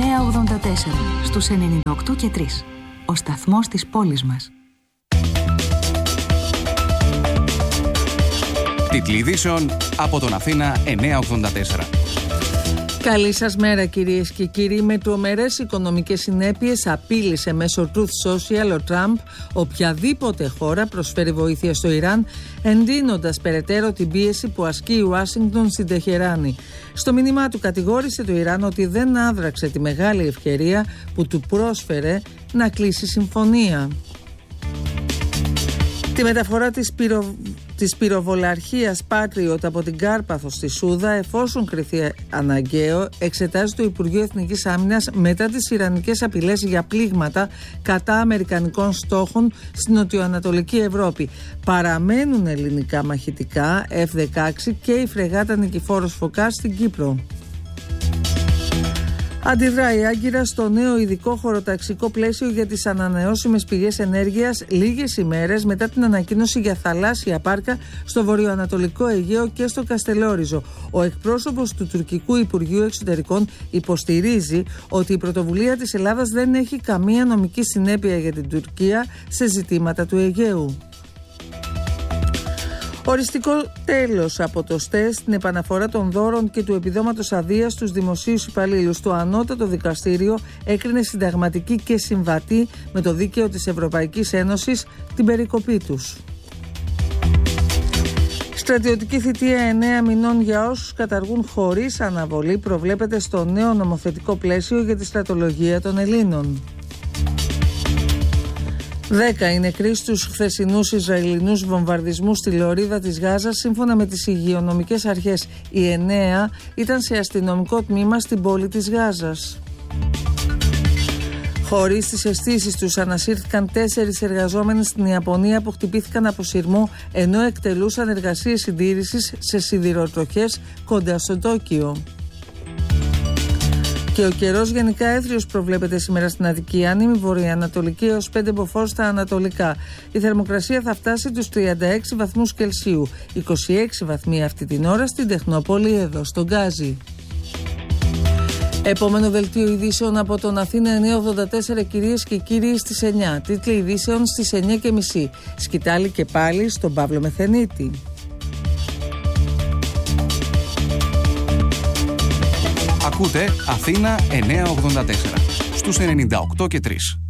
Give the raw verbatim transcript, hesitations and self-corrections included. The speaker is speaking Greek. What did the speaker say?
εννιακόσια ογδόντα τέσσερα στους ενενήντα οκτώ και τρία. Ο σταθμός της πόλης μας. Τίτλοι ειδήσεων από τον Αθήνα εννιακόσια ογδόντα τέσσερα. Καλή σας μέρα κυρίες και κύριοι. Με τρομερές οικονομικές συνέπειες απείλησε μέσω Truth Social ο Τραμπ οποιαδήποτε χώρα προσφέρει βοήθεια στο Ιράν, εντείνοντας περαιτέρω την πίεση που ασκεί η Ουάσιγκτον στην Τεχεράνη. Στο μήνυμά του κατηγόρησε το Ιράν ότι δεν άδραξε τη μεγάλη ευκαιρία που του πρόσφερε να κλείσει συμφωνία. Τη μεταφορά της, πυρο... της πυροβολαρχίας Patriot από την Κάρπαθο στη Σούδα, εφόσον κριθεί αναγκαίο, εξετάζει το Υπουργείο Εθνικής Άμυνας μετά τις ιρανικές απειλές για πλήγματα κατά αμερικανικών στόχων στην νοτιοανατολική Ευρώπη. Παραμένουν ελληνικά μαχητικά εφ δεκαέξι και η φρεγάτα Νικηφόρος Φωκάς στην Κύπρο. Αντιδρά η Άγκυρα στο νέο ειδικό χωροταξικό πλαίσιο για τις ανανεώσιμες πηγές ενέργειας λίγες ημέρες μετά την ανακοίνωση για θαλάσσια πάρκα στο βορειοανατολικό Αιγαίο και στο Καστελόριζο. Ο εκπρόσωπος του τουρκικού Υπουργείου Εξωτερικών υποστηρίζει ότι η πρωτοβουλία της Ελλάδας δεν έχει καμία νομική συνέπεια για την Τουρκία σε ζητήματα του Αιγαίου. Οριστικό τέλος από το ΣΤΕ στην επαναφορά των δώρων και του επιδόματος αδείας στους δημοσίους υπαλλήλους. Το ανώτατο δικαστήριο έκρινε συνταγματική και συμβατή με το δίκαιο της Ευρωπαϊκής Ένωσης την περικοπή τους. Στρατιωτική θητεία εννέα μηνών για όσους καταργούν χωρίς αναβολή προβλέπεται στο νέο νομοθετικό πλαίσιο για τη στρατολογία των Ελλήνων. Δέκα είναι νεκροί στους χθεσινούς Ισραηλινούς βομβαρδισμούς στη λωρίδα της Γάζας, σύμφωνα με τις υγειονομικές αρχές. Οι εννέα ήταν σε αστυνομικό τμήμα στην πόλη της Γάζας. Χωρίς τις αισθήσεις τους ανασύρθηκαν τέσσερις εργαζόμενοι στην Ιαπωνία που χτυπήθηκαν από σειρμό ενώ εκτελούσαν εργασίες συντήρησης σε σιδηροτροχές κοντά στο Τόκιο. Και ο καιρός γενικά έθριος προβλέπεται σήμερα στην Αττική, άνεμη βορειοανατολική έως πέντε μποφόρ στα ανατολικά. Η θερμοκρασία θα φτάσει τους τριάντα έξι βαθμούς Κελσίου, είκοσι έξι βαθμοί αυτή την ώρα στην Τεχνόπολη εδώ στον Γκάζι. Επόμενο δελτίο ειδήσεων από τον Αθήνα εννιακόσια ογδόντα τέσσερα κυρίες και κύριοι στις εννιά. Τίτλοι ειδήσεων στις εννιά και μισή. Σκητάλη και πάλι στον Παύλο Μεθενίτη. Ακούτε Αθήνα εννιακόσια ογδόντα τέσσερα στους ενενήντα οκτώ και τρία.